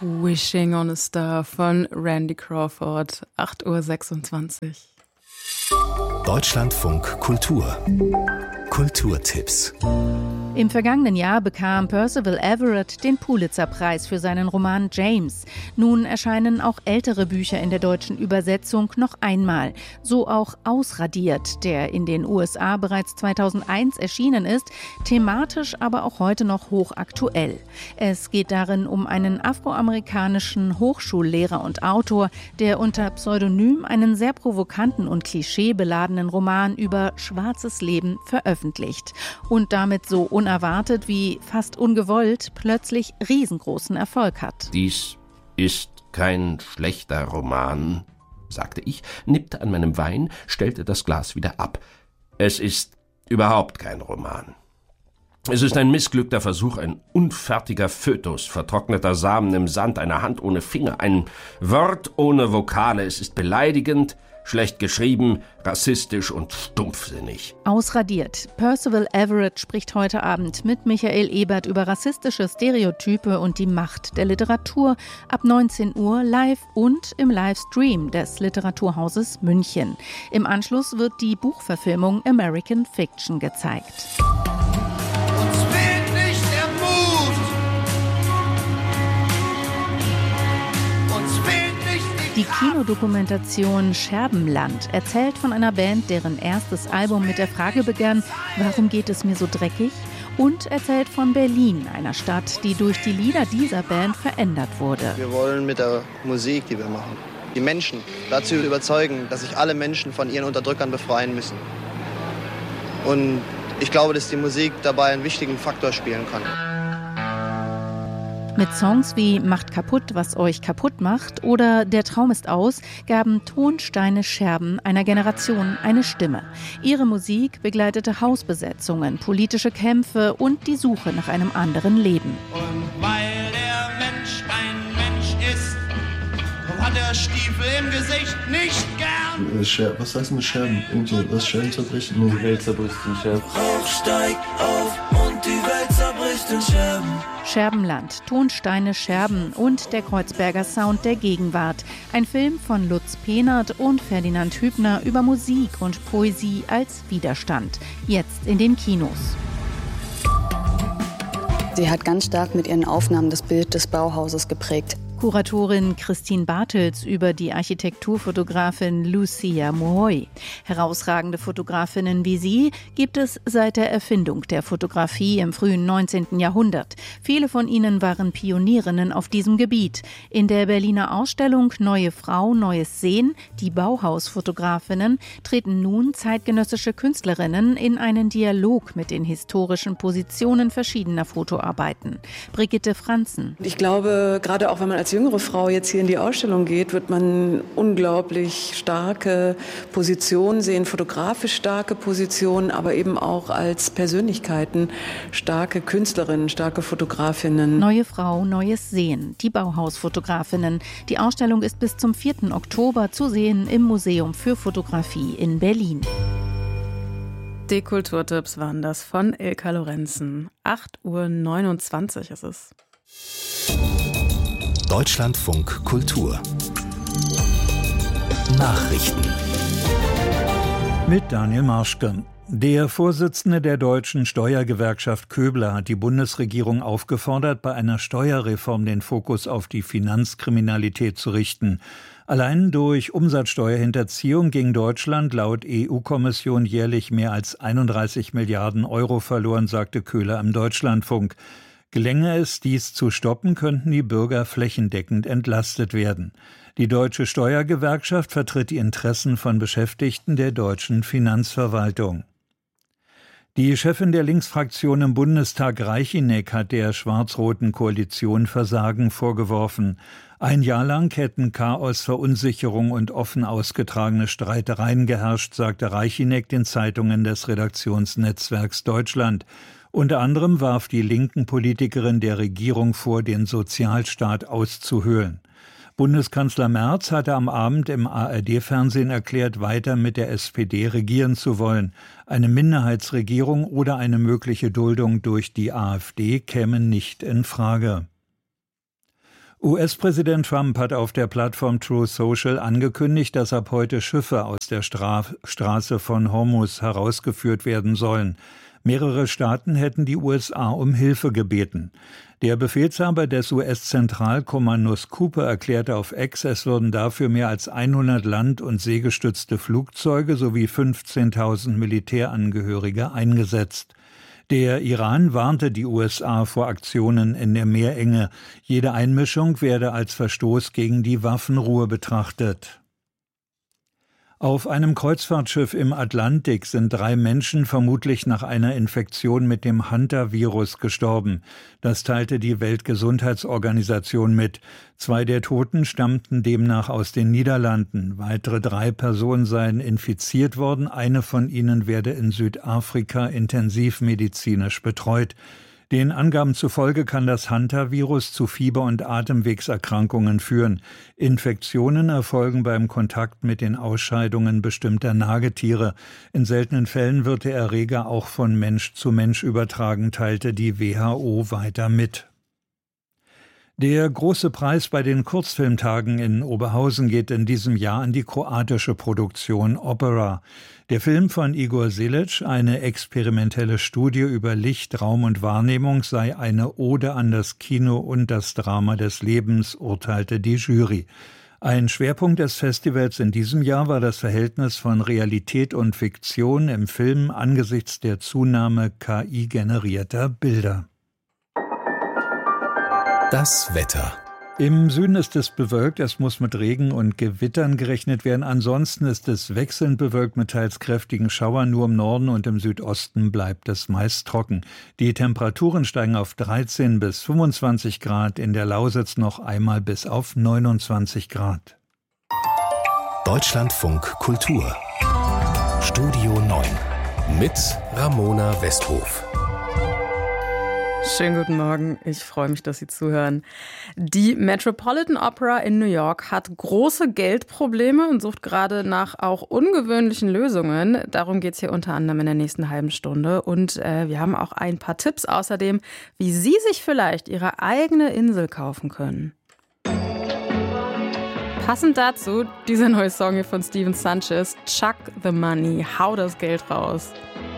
Wishing on a Star von Randy Crawford, 8:26 Uhr. Deutschlandfunk Kultur. Kulturtipps. Im vergangenen Jahr bekam Percival Everett den Pulitzer-Preis für seinen Roman James. Nun erscheinen auch ältere Bücher in der deutschen Übersetzung noch einmal. So auch Ausradiert, der in den USA bereits 2001 erschienen ist, thematisch aber auch heute noch hochaktuell. Es geht darin um einen afroamerikanischen Hochschullehrer und Autor, der unter Pseudonym einen sehr provokanten und klischeebeladenen Roman über schwarzes Leben veröffentlicht und damit so unerwartet wie fast ungewollt plötzlich riesengroßen Erfolg hat. Dies ist kein schlechter Roman, sagte ich, nippte an meinem Wein, stellte das Glas wieder ab. Es ist überhaupt kein Roman. Es ist ein missglückter Versuch, ein unfertiger Fötus, vertrockneter Samen im Sand, eine Hand ohne Finger, ein Wort ohne Vokale. Es ist beleidigend, schlecht geschrieben, rassistisch und stumpfsinnig. Ausradiert. Percival Everett spricht heute Abend mit Michael Ebert über rassistische Stereotype und die Macht der Literatur ab 19 Uhr live und im Livestream des Literaturhauses München. Im Anschluss wird die Buchverfilmung American Fiction gezeigt. Die Kinodokumentation Scherbenland erzählt von einer Band, deren erstes Album mit der Frage begann, warum geht es mir so dreckig? Und erzählt von Berlin, einer Stadt, die durch die Lieder dieser Band verändert wurde. Wir wollen mit der Musik, die wir machen, die Menschen dazu überzeugen, dass sich alle Menschen von ihren Unterdrückern befreien müssen. Und ich glaube, dass die Musik dabei einen wichtigen Faktor spielen kann. Mit Songs wie Macht kaputt, was euch kaputt macht oder Der Traum ist aus gaben Tonsteine Scherben einer Generation eine Stimme. Ihre Musik begleitete Hausbesetzungen, politische Kämpfe und die Suche nach einem anderen Leben. Und weil der Mensch ein Mensch ist, hat er Stiefel im Gesicht nicht gern. Was heißt mit Scherben? Was Scherben zerbrechen? Nee. Die Welt zerbricht in Scherben. Rauch steigt auf und die Welt zerbricht in Scherben. Scherbenland, Tonsteine, Scherben und der Kreuzberger Sound der Gegenwart. Ein Film von Lutz Pehnert und Ferdinand Hübner über Musik und Poesie als Widerstand. Jetzt in den Kinos. Sie hat ganz stark mit ihren Aufnahmen das Bild des Bauhauses geprägt. Kuratorin Christine Bartels über die Architekturfotografin Lucia Mohoy. Herausragende Fotografinnen wie sie gibt es seit der Erfindung der Fotografie im frühen 19. Jahrhundert. Viele von ihnen waren Pionierinnen auf diesem Gebiet. In der Berliner Ausstellung Neue Frau, Neues Sehen, die Bauhausfotografinnen, treten nun zeitgenössische Künstlerinnen in einen Dialog mit den historischen Positionen verschiedener Fotoarbeiten. Brigitte Franzen. Ich glaube, gerade auch wenn man als jüngere Frau jetzt hier in die Ausstellung geht, wird man unglaublich starke Positionen sehen, fotografisch starke Positionen, aber eben auch als Persönlichkeiten starke Künstlerinnen, starke Fotografinnen. Neue Frau, Neues Sehen, die Bauhausfotografinnen. Die Ausstellung ist bis zum 4. Oktober zu sehen im Museum für Fotografie in Berlin. Die Kulturtipps waren das von Ilka Lorenzen. 8:29 Uhr ist es. Deutschlandfunk Kultur Nachrichten mit Daniel Marschke. Der Vorsitzende der deutschen Steuergewerkschaft Köbler hat die Bundesregierung aufgefordert, bei einer Steuerreform den Fokus auf die Finanzkriminalität zu richten. Allein durch Umsatzsteuerhinterziehung ging Deutschland laut EU-Kommission jährlich mehr als 31 Milliarden Euro verloren, sagte Köhler im Deutschlandfunk. Gelänge es, dies zu stoppen, könnten die Bürger flächendeckend entlastet werden. Die Deutsche Steuergewerkschaft vertritt die Interessen von Beschäftigten der deutschen Finanzverwaltung. Die Chefin der Linksfraktion im Bundestag, Reichinek, hat der schwarz-roten Koalition Versagen vorgeworfen. Ein Jahr lang hätten Chaos, Verunsicherung und offen ausgetragene Streitereien geherrscht, sagte Reichinek den Zeitungen des Redaktionsnetzwerks Deutschland. Unter anderem warf die linken Politikerin der Regierung vor, den Sozialstaat auszuhöhlen. Bundeskanzler Merz hatte am Abend im ARD-Fernsehen erklärt, weiter mit der SPD regieren zu wollen. Eine Minderheitsregierung oder eine mögliche Duldung durch die AfD kämen nicht in Frage. US-Präsident Trump hat auf der Plattform Truth Social angekündigt, dass ab heute Schiffe aus der Straße von Hormuz herausgeführt werden sollen. Mehrere Staaten hätten die USA um Hilfe gebeten. Der Befehlshaber des US-Zentralkommandos Cooper erklärte auf X, es würden dafür mehr als 100 land- und seegestützte Flugzeuge sowie 15.000 Militärangehörige eingesetzt. Der Iran warnte die USA vor Aktionen in der Meerenge. Jede Einmischung werde als Verstoß gegen die Waffenruhe betrachtet. Auf einem Kreuzfahrtschiff im Atlantik sind 3 Menschen vermutlich nach einer Infektion mit dem Hantavirus gestorben. Das teilte die Weltgesundheitsorganisation mit. 2 der Toten stammten demnach aus den Niederlanden. Weitere 3 Personen seien infiziert worden. Eine von ihnen werde in Südafrika intensivmedizinisch betreut. Den Angaben zufolge kann das Hantavirus zu Fieber- und Atemwegserkrankungen führen. Infektionen erfolgen beim Kontakt mit den Ausscheidungen bestimmter Nagetiere. In seltenen Fällen wird der Erreger auch von Mensch zu Mensch übertragen, teilte die WHO weiter mit. Der große Preis bei den Kurzfilmtagen in Oberhausen geht in diesem Jahr an die kroatische Produktion Opera. Der Film von Igor Silic, eine experimentelle Studie über Licht, Raum und Wahrnehmung, sei eine Ode an das Kino und das Drama des Lebens, urteilte die Jury. Ein Schwerpunkt des Festivals in diesem Jahr war das Verhältnis von Realität und Fiktion im Film angesichts der Zunahme KI-generierter Bilder. Das Wetter. Im Süden ist es bewölkt, es muss mit Regen und Gewittern gerechnet werden. Ansonsten ist es wechselnd bewölkt mit teils kräftigen Schauern. Nur im Norden und im Südosten bleibt es meist trocken. Die Temperaturen steigen auf 13 bis 25 Grad, in der Lausitz noch einmal bis auf 29 Grad. Deutschlandfunk Kultur. Studio 9 mit Ramona Westhof. Schönen guten Morgen, ich freue mich, dass Sie zuhören. Die Metropolitan Opera in New York hat große Geldprobleme und sucht gerade nach auch ungewöhnlichen Lösungen. Darum geht es hier unter anderem in der nächsten halben Stunde. Und wir haben auch ein paar Tipps außerdem, wie Sie sich vielleicht Ihre eigene Insel kaufen können. Passend dazu dieser neue Song hier von Steven Sanchez, Chuck the Money, hau das Geld raus.